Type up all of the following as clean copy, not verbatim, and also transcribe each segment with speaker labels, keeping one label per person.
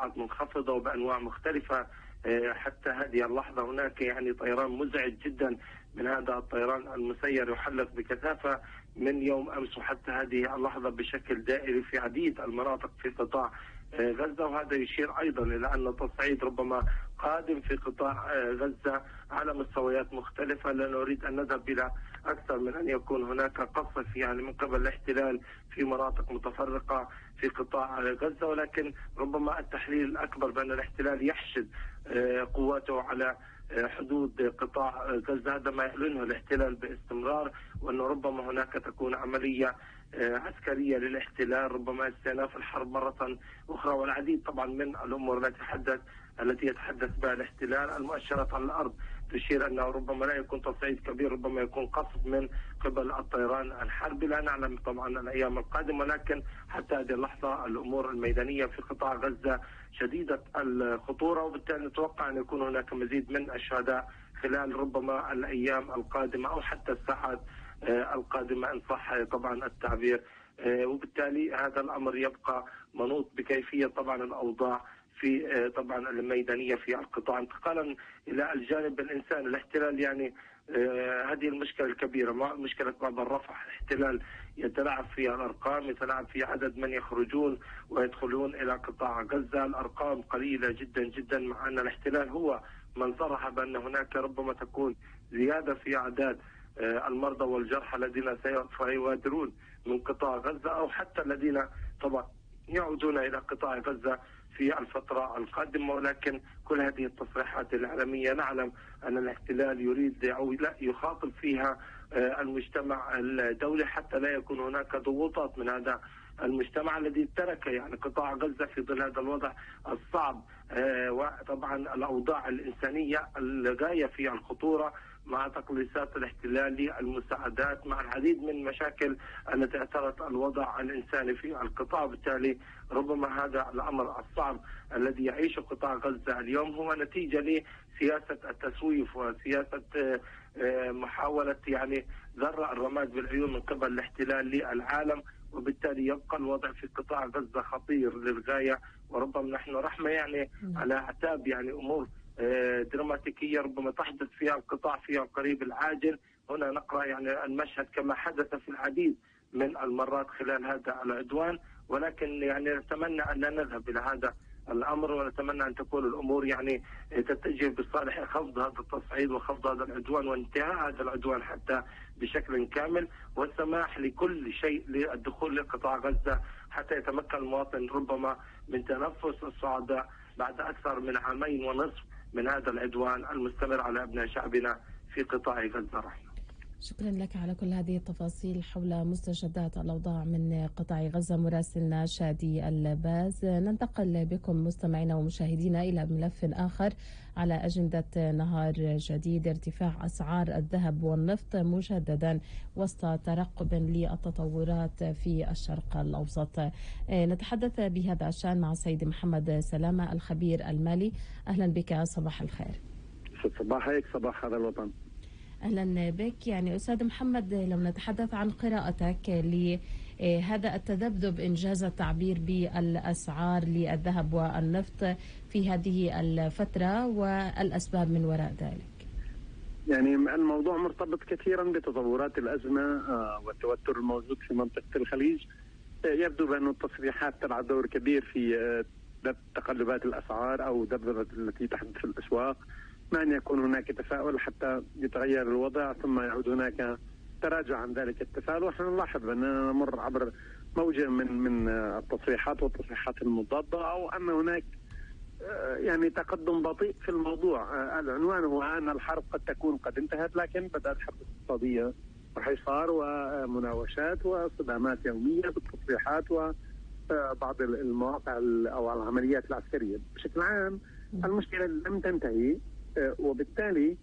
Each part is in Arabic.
Speaker 1: ارتفاعات منخفضة وبأنواع مختلفة. حتى هذه اللحظة هناك يعني طيران مزعج جدا من هذا الطيران المسير يحلق بكثافة من يوم أمس وحتى هذه اللحظة بشكل دائري في عديد المناطق في قطاع غزة. وهذا يشير أيضا إلى أن التصعيد ربما قادم في قطاع غزة على مستويات مختلفة. لا نريد أن نذهب إلى أكثر من أن يكون هناك قصف يعني من قبل الاحتلال في مناطق متفرقة في قطاع غزة، ولكن ربما التحليل الأكبر بأن الاحتلال يحشد قواته على حدود قطاع غزة. هذا ما يعلنه الاحتلال باستمرار، وأنه ربما هناك تكون عملية عسكرية للاحتلال، ربما استئناف الحرب مرة أخرى، والعديد طبعا من الأمور التي يتحدث بها الاحتلال. المؤشرات على الأرض تشير أنه ربما لا يكون تصعيد كبير، ربما يكون قصف من قبل الطيران الحربي. لا نعلم طبعا الأيام القادمة، ولكن حتى هذه اللحظة الأمور الميدانية في قطاع غزة شديدة الخطورة، وبالتالي نتوقع أن يكون هناك مزيد من الشهداء خلال ربما الأيام القادمة أو حتى الساعات القادمة إن صح طبعا التعبير. وبالتالي هذا الأمر يبقى منوط بكيفية طبعا الأوضاع في طبعا الميدانية في القطاع. انتقالا إلى الجانب الإنساني، الاحتلال يعني هذه المشكلة الكبيرة، مشكلة باب الرفح. الاحتلال يتلاعب في الأرقام، يتلاعب في عدد من يخرجون ويدخلون إلى قطاع غزة. الأرقام قليلة جدا جدا، مع أن الاحتلال هو من صرح بأن هناك ربما تكون زيادة في أعداد المرضى والجرحى الذين سيغادرون من قطاع غزة، أو حتى الذين طبعا يعودون إلى قطاع غزة في الفترة القادمة. ولكن كل هذه التصريحات الإعلامية نعلم أن الاحتلال يريد أو لا يخاطب فيها المجتمع الدولي، حتى لا يكون هناك ضغوطات من هذا المجتمع الذي ترك يعني قطاع غزة في ظل هذا الوضع الصعب، وطبعا الأوضاع الإنسانية الغاية في الخطورة، مع تقليصات الاحتلال للمساعدات، مع العديد من المشاكل التي أثرت الوضع الإنساني في القطاع. بالتالي ربما هذا الأمر الصعب الذي يعيشه قطاع غزة اليوم هو نتيجة لسياسة التسويف وسياسة محاولة يعني ذرة الرماد بالعيون من قبل الاحتلال للعالم. وبالتالي يبقى الوضع في قطاع غزة خطير للغاية، وربما نحن رحمة يعني على أعتاب يعني أمور دراماتيكية ربما تحدث فيها القطاع في القريب العاجل. هنا نقرأ يعني المشهد كما حدث في العديد من المرات خلال هذا العدوان، ولكن يعني نتمنى أن لا نذهب إلى هذا الأمر، ونتمنى أن تكون الأمور يعني تتجه بصالح خفض هذا التصعيد وخفض هذا العدوان وانتهاء هذا العدوان حتى بشكل كامل، والسماح لكل شيء للدخول لقطاع غزة حتى يتمكن المواطن ربما من تنفس الصعداء بعد أكثر من 2.5 عام من هذا العدوان المستمر على أبناء شعبنا في قطاع غزة. رحمة.
Speaker 2: شكرا لك على كل هذه التفاصيل حول مستجدات الأوضاع من قطاع غزة مراسلنا شادي الباز. ننتقل بكم مستمعينا ومشاهدينا إلى ملف آخر على أجندة نهار جديد: ارتفاع أسعار الذهب والنفط مجددا وسط ترقب للتطورات في الشرق الأوسط. نتحدث بهذا الشأن مع السيد محمد سلامة الخبير المالي. أهلا بك، صباح الخير.
Speaker 3: صباحك، صباح هذا الوطن.
Speaker 2: أهلا بك. يعني أستاذ محمد، لو نتحدث عن قراءتك لهذا التذبذب إنجاز التعبير بالأسعار للذهب والنفط في هذه الفترة والأسباب من وراء ذلك.
Speaker 3: يعني الموضوع مرتبط كثيرا بتطورات الأزمة والتوتر الموجود في منطقة الخليج. يبدو بأن التصريحات تلعب دور كبير في تقلبات الأسعار أو دبذبة التي تحدث في الأسواق، مع أن يكون هناك تفاؤل حتى يتغير الوضع ثم يعود هناك تراجع عن ذلك التفاؤل. ونحن نلاحظ أننا نمر عبر موجة من التصريحات والتصريحات المضادة، أو أن هناك يعني تقدم بطيء في الموضوع. العنوان هو أن الحرب قد تكون قد انتهت، لكن بدأت حرب اقتصادية وحصار ومناوشات وصدامات يومية بالتصريحات وبعض المواقع أو العمليات العسكرية. بشكل عام المشكلة لم تنتهي، وبالتالي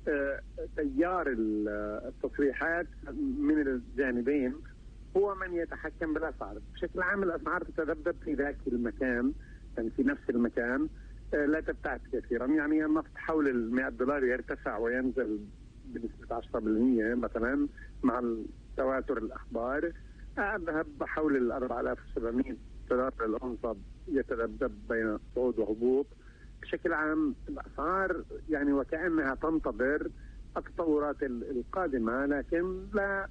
Speaker 3: تيار التصريحات من الجانبين هو من يتحكم بالأسعار. بشكل عام الأسعار تتذبذب في ذاك المكان، يعني في نفس المكان، لا تبتعد كثيرا. يعني النفط حول $100 يرتفع وينزل بنسبة 10% مثلا مع تواتر الأخبار. الذهب حول $4700 للأونصة يتذبذب بين صعود وهبوط. بشكل عام الأسعار يعني وكأنها تنتظر التطورات القادمة، لكن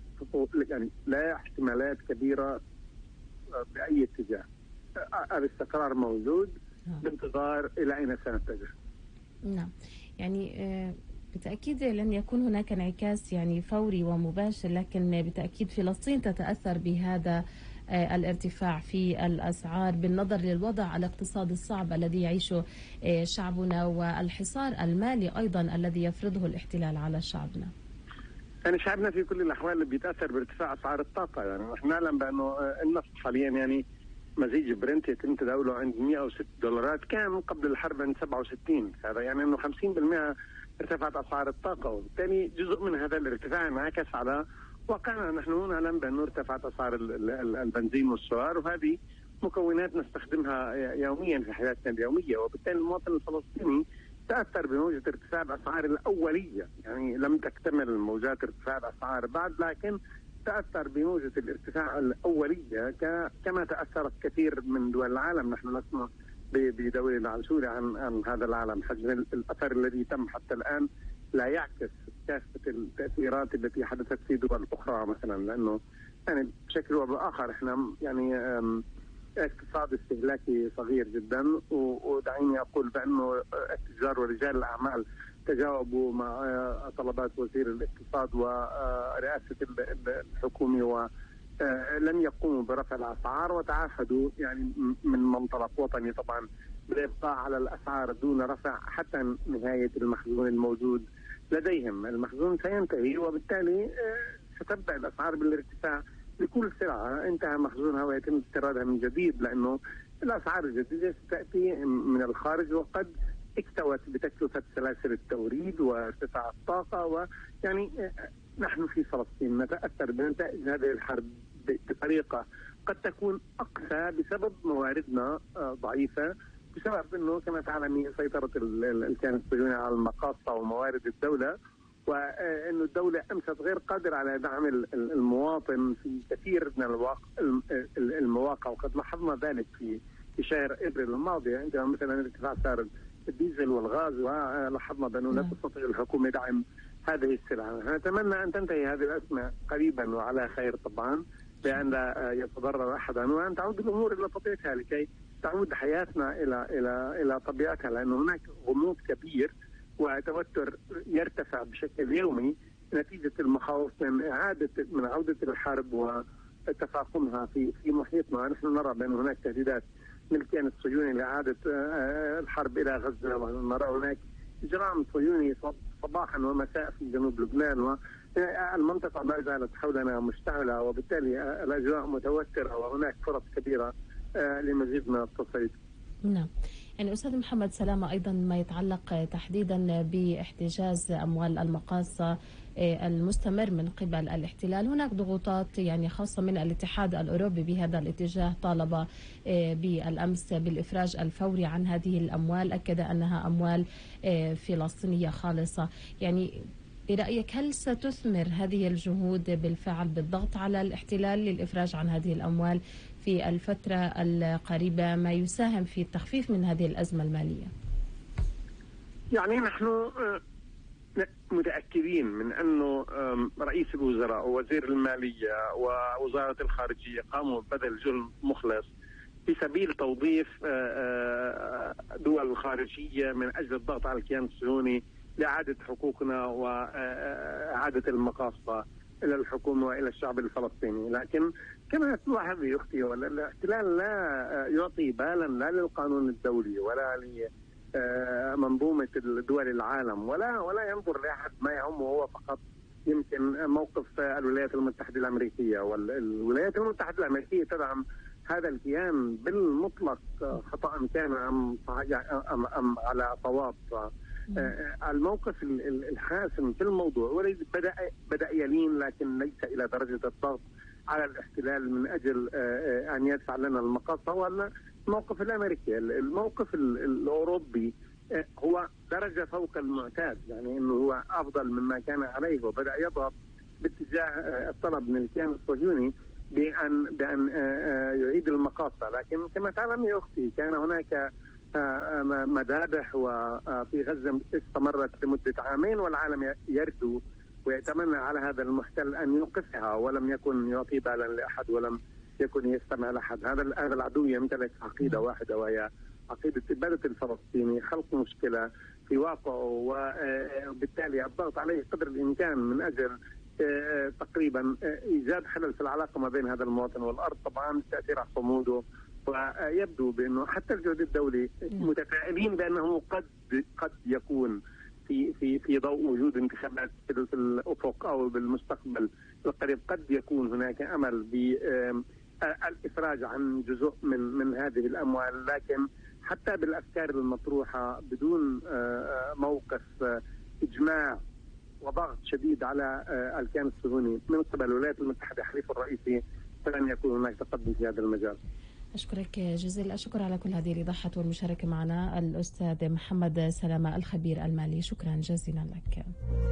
Speaker 3: لا احتمالات كبيرة بأي اتجاه. الاستقرار موجود بانتظار إلى أين سنتجه.
Speaker 2: نعم، يعني بالتأكيد لن يكون هناك انعكاس يعني فوري ومباشر، لكن بالتأكيد فلسطين تتأثر بهذا الارتفاع في الأسعار بالنظر للوضع الاقتصادي الصعب الذي يعيشه شعبنا والحصار المالي أيضا الذي يفرضه الاحتلال على شعبنا.
Speaker 3: يعني شعبنا في كل الأحوال بيتأثر بارتفاع أسعار الطاقة. يعني نحن نعلم بأنه النفط حاليا يعني مزيج برنت يتم تداوله عند $106 كان قبل الحرب عند 67. هذا يعني أنه 50% ارتفعت أسعار الطاقة، وبالتالي جزء من هذا الارتفاع انعكس على واقعنا. نحن نعلم بأنه ارتفعت أسعار البنزين والسولار، وهذه مكونات نستخدمها يوميا في حياتنا اليومية، وبالتالي المواطن الفلسطيني تأثر بموجة ارتفاع الأسعار الأولية. يعني لم تكتمل موجات ارتفاع الأسعار بعد، لكن تأثر بموجة الارتفاع الأولية كما تأثرت كثير من دول العالم. نحن نسمع بدولة العنصرية عن هذا العالم. حجم الأثر الذي تم حتى الآن لا يعكس كافة التأثيرات التي حدثت في دول أخرى مثلا، لأنه يعني بشكل أو بآخر احنا يعني اقتصاد استهلاكي صغير جدا، ودعيني أقول بأنه التجار ورجال الأعمال تجاوبوا مع طلبات وزير الاقتصاد ورئاسة الحكومة ولم يقوموا برفع الأسعار، وتعهدوا يعني من منطلق وطني طبعا بالإبقاء على الأسعار دون رفع حتى نهاية المخزون الموجود لديهم. المخزون سينتهي، وبالتالي ستبدأ الأسعار بالارتفاع لكل سلعة انتهى مخزونها ويتم استيرادها من جديد، لأنه الأسعار الجديدة ستأتي من الخارج وقد اكتوت بتكلفة سلاسل التوريد وارتفاع الطاقة. ويعني نحن في فلسطين نتأثر بنتائج هذه الحرب بطريقة قد تكون أقسى بسبب مواردنا ضعيفة، بسبب أنه كما تعلمين سيطرة الكيان الصهيوني على المقاصة وموارد الدولة، وأن الدولة أمست غير قادرة على دعم المواطن في كثير من المواقع. وقد لاحظنا ذلك في شهر ابريل الماضي عندما مثلا ارتفاع سعر الديزل والغاز، ولاحظنا بأنه لا تستطيع الحكومة دعم هذه السلعة. نتمنى أن تنتهي هذه الأزمة قريبا وعلى خير طبعا، بأن لا يتضرر أحدا، وأن تعود الأمور إلى طبيعتها لكي تعود حياتنا إلى طبيعتها، لأن هناك غموض كبير وتوتر يرتفع بشكل يومي نتيجة المخاوف من عودة الحرب وتفاقمها في محيطنا. نحن نرى بأن هناك تهديدات من الكيان الصهيوني لإعادة الحرب إلى غزة، ونرى هناك إجرام صهيوني صباحا ومساء في جنوب لبنان، والمنطقة ما زالت حولنا مشتعلة، وبالتالي الأجواء متوترة وهناك فرص كبيرة لمزيد من التصعيد.
Speaker 2: نعم، يعني أستاذ محمد سلامة، أيضا ما يتعلق تحديدا باحتجاز أموال المقاصة المستمر من قبل الاحتلال، هناك ضغوطات يعني خاصة من الاتحاد الأوروبي بهذا الاتجاه، طالب بالأمس بالإفراج الفوري عن هذه الأموال، أكد أنها أموال فلسطينية خالصة. يعني برأيك هل ستثمر هذه الجهود بالفعل بالضغط على الاحتلال للإفراج عن هذه الأموال في الفترة القريبة، ما يساهم في التخفيف من هذه الأزمة المالية؟
Speaker 3: يعني نحن متأكدين من أنه رئيس الوزراء ووزير المالية ووزارة الخارجية قاموا ببذل جهد مخلص في سبيل توظيف دول الخارجية من أجل الضغط على الكيان الصهيوني لإعادة حقوقنا وإعادة المقاصة إلى الحكومة وإلى الشعب الفلسطيني. لكن كما تلاحظ يا أختي، الاحتلال لا يعطي بالا لا للقانون الدولي ولا لمنظومة دول العالم ولا ينظر لأحد ما يهمه هو فقط يمكن موقف الولايات المتحدة الأمريكية. والولايات المتحدة الأمريكية تدعم هذا الكيان بالمطلق، خطأ كان أم على صواب. الموقف الحاسم في الموضوع وليس بدأ يلين، لكن ليس إلى درجة الضغط على الاحتلال من أجل أن يدفع لنا المقاصة. ولا الموقف الأمريكي، الموقف الأوروبي هو درجة فوق المعتاد، يعني أنه هو أفضل مما كان عليه، وبدأ يضغط باتجاه الطلب من الكيان الصهيوني بأن يعيد المقاصة. لكن كما تعلم يا أختي كان هناك مذابح وفي غزة استمرت لمدة عامين، والعالم يردو ويتمنى على هذا المحتل أن يوقفها، ولم يكن يعطي بالا لأحد ولم يكن يستمع لأحد. هذا العدو يمتلك عقيدة واحدة، وهي عقيدة إبادة الفلسطيني، خلق مشكلة في واقعه، وبالتالي الضغط عليه قدر الإمكان من أجل تقريبا إيجاد خلل في العلاقة ما بين هذا المواطن والأرض، طبعا تأثير على صموده. ويبدو بأنه حتى الجهد الدولي متفائلين بأنه قد يكون في ضوء وجود انتخابات في الأفق أو بالمستقبل القريب قد يكون هناك أمل بالإفراج عن جزء من هذه الأموال. لكن حتى بالأفكار المطروحة بدون موقف إجماع وضغط شديد على الكيان الصهيوني من قبل الولايات المتحدة حليفه الرئيسي فلن يكون هناك تقدم في هذا المجال.
Speaker 2: أشكرك جزيل الشكر على كل هذه الإيضاحات والمشاركة معنا الأستاذ محمد سلامة الخبير المالي، شكرا جزيلا لك.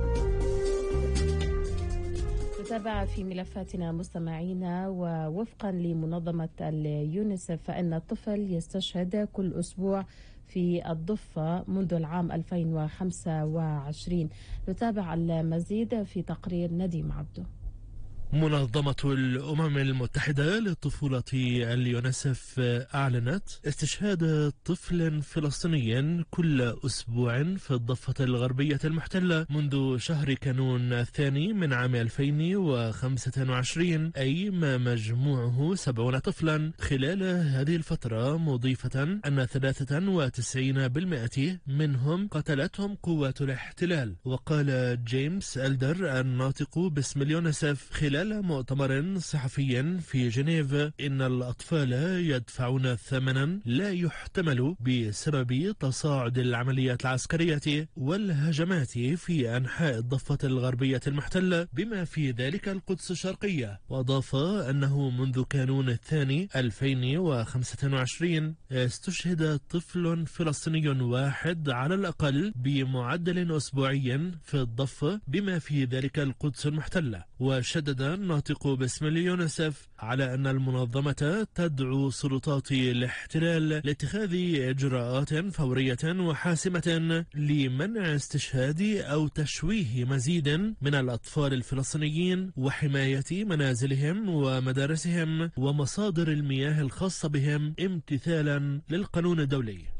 Speaker 2: نتابع في ملفاتنا مستمعينا، ووفقا لمنظمة اليونيسف فإن الطفل يستشهد كل أسبوع في الضفة منذ العام 2025. نتابع المزيد في تقرير نديم عبده.
Speaker 4: منظمة الأمم المتحدة للطفولة اليونيسف أعلنت استشهاد طفل فلسطيني كل أسبوع في الضفة الغربية المحتلة منذ شهر كانون الثاني من عام 2025، أي ما مجموعه 70 طفلا خلال هذه الفترة، مضيفة أن 93% منهم قتلتهم قوات الاحتلال. وقال جيمس ألدر الناطق باسم اليونيسف خلال مؤتمر صحفي في جنيف إن الأطفال يدفعون ثمنا لا يحتمل بسبب تصاعد العمليات العسكرية والهجمات في أنحاء الضفة الغربية المحتلة بما في ذلك القدس الشرقية. وأضاف أنه منذ كانون الثاني 2025 استشهد طفل فلسطيني واحد على الأقل بمعدل أسبوعي في الضفة بما في ذلك القدس المحتلة. وشدد الناطق باسم اليونيسف على أن المنظمة تدعو سلطات الاحتلال لاتخاذ إجراءات فورية وحاسمة لمنع استشهاد أو تشويه مزيد من الأطفال الفلسطينيين وحماية منازلهم ومدارسهم ومصادر المياه الخاصة بهم امتثالا للقانون الدولي.